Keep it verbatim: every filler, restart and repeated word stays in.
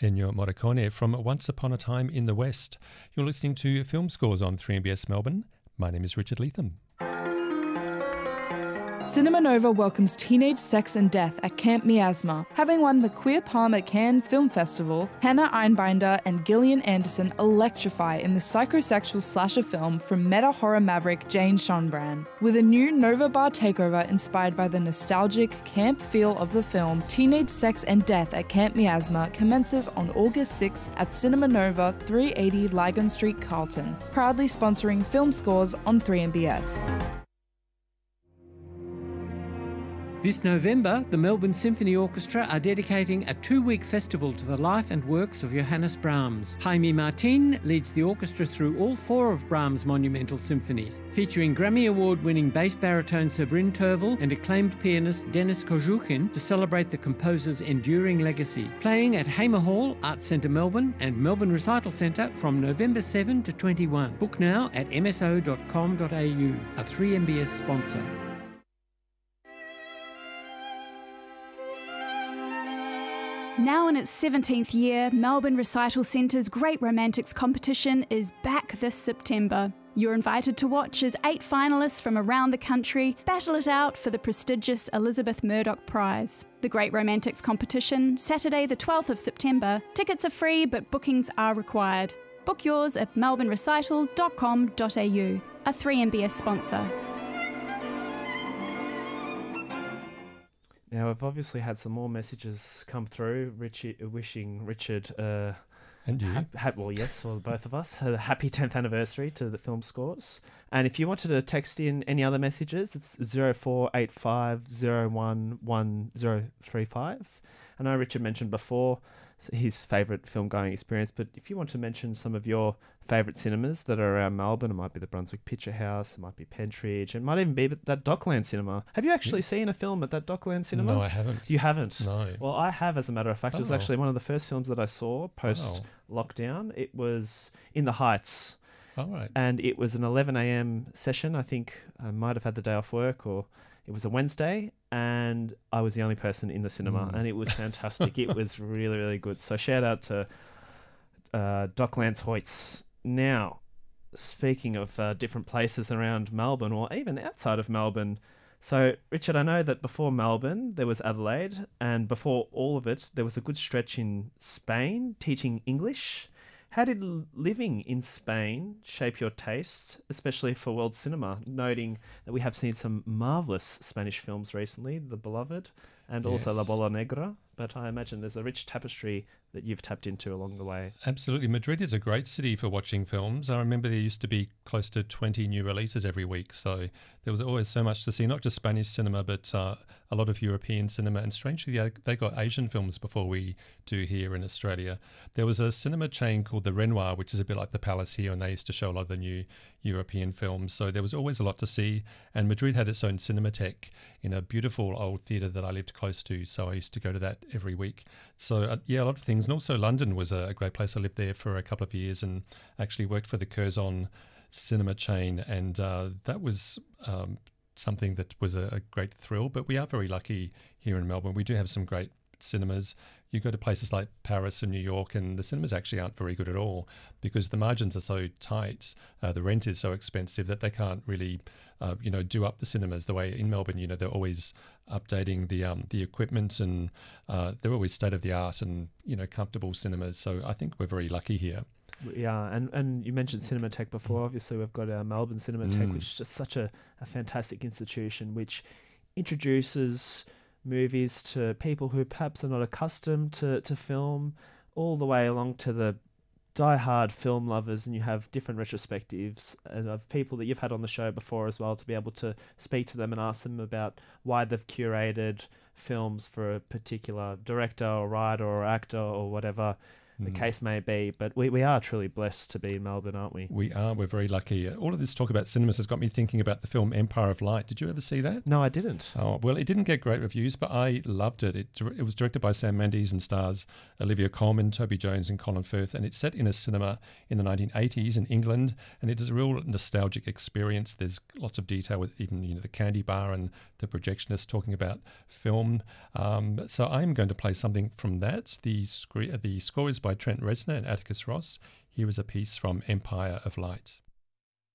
Ennio Morricone from Once Upon a Time in the West. You're listening to Film Scores on three M B S Melbourne. My name is Richard Leatham. Cinema Nova welcomes Teenage Sex and Death at Camp Miasma. Having won the Queer Palm at Cannes Film Festival, Hannah Einbinder and Gillian Anderson electrify in the psychosexual slasher film from meta-horror maverick Jane Schonbrand. With a new Nova Bar takeover inspired by the nostalgic camp feel of the film, Teenage Sex and Death at Camp Miasma commences on August sixth at Cinema Nova, three eighty Lygon Street, Carlton, proudly sponsoring Film Scores on three M B S. This November, the Melbourne Symphony Orchestra are dedicating a two-week festival to the life and works of Johannes Brahms. Jaime Martin leads the orchestra through all four of Brahms' monumental symphonies, featuring Grammy Award-winning bass baritone Sir Bryn Tervel and acclaimed pianist Denis Kozhukin to celebrate the composer's enduring legacy. Playing at Hamer Hall, Arts Centre Melbourne and Melbourne Recital Centre from November seventh to twenty-one. Book now at m s o dot com dot a u, a three M B S sponsor. Now in its seventeenth year, Melbourne Recital Centre's Great Romantics competition is back this September. You're invited to watch as eight finalists from around the country battle it out for the prestigious Elizabeth Murdoch Prize. The Great Romantics competition, Saturday the twelfth of September. Tickets are free, but bookings are required. Book yours at melbourne recital dot com dot a u, a three M B S sponsor. Now, we've obviously had some more messages come through, Richie, wishing Richard, uh, and you, ha- ha- well, yes, well, both of us, a happy tenth anniversary to the Film Scores. And if you wanted to text in any other messages, it's zero four eight five zero one one zero three five. I know Richard mentioned before his favourite film-going experience, but if you want to mention some of your favourite cinemas that are around Melbourne, it might be the Brunswick Picture House, it might be Pentridge, it might even be that Dockland Cinema. Have you actually yes. seen a film at that Dockland Cinema? No, I haven't. You haven't? No. Well, I have, as a matter of fact. Oh. It was actually one of the first films that I saw post-lockdown. Oh. It was In the Heights. All right. And it was an eleven a.m. session. I think I might have had the day off work, or it was a Wednesday, and I was the only person in the cinema, mm. and it was fantastic. It was really, really good. So shout out to uh, Docklands Hoyts. Now, speaking of uh, different places around Melbourne, or even outside of Melbourne, so Richard, I know that before Melbourne, there was Adelaide, and before all of it, there was a good stretch in Spain teaching English. How did living in Spain shape your taste, especially for world cinema, noting that we have seen some marvellous Spanish films recently, The Beloved and yes. also La Bola Negra, but I imagine there's a rich tapestry that you've tapped into along the way. Absolutely. Madrid is a great city for watching films. I remember there used to be close to twenty new releases every week, so there was always so much to see, not just Spanish cinema, but uh, a lot of European cinema, and strangely, they got Asian films before we do here in Australia. There was a cinema chain called the Renoir, which is a bit like the Palace here, and they used to show a lot of the new European films, so there was always a lot to see, and Madrid had its own Cinematheque in a beautiful old theatre that I lived close to, so I used to go to that every week. So uh, yeah, a lot of things. And also London was a, a great place. I lived there for a couple of years and actually worked for the Curzon cinema chain, and uh, that was um, something that was a, a great thrill. But we are very lucky here in Melbourne. We do have some great cinemas. You go to places like Paris and New York, and the cinemas actually aren't very good at all because the margins are so tight. Uh, the rent is so expensive that they can't really, uh, you know, do up the cinemas the way in Melbourne. You know, they're always updating the um, the equipment, and uh, they're always state of the art and, you know, comfortable cinemas. So I think we're very lucky here. Yeah, and, and you mentioned Cinematheque before. Obviously, we've got our Melbourne Cinematheque, Mm. which is just such a, a fantastic institution, which introduces movies to people who perhaps are not accustomed to, to film, all the way along to the die-hard film lovers, and you have different retrospectives and of people that you've had on the show before as well, to be able to speak to them and ask them about why they've curated films for a particular director or writer or actor or whatever. the Mm. case may be. But we, we are truly blessed to be in Melbourne, aren't we? We are. We're very lucky. All of this talk about cinemas has got me thinking about the film Empire of Light. Did you ever see that? No, I didn't. Oh, well, it didn't get great reviews, but I loved it. It, it was directed by Sam Mendes and stars Olivia Colman, Toby Jones and Colin Firth, and it's set in a cinema in the nineteen eighties in England, and it is a real nostalgic experience. There's lots of detail with even you know the candy bar and the projectionist talking about film. Um, so I'm going to play something from that. The, scre- the score is by Trent Reznor and Atticus Ross. Here is a piece from Empire of Light.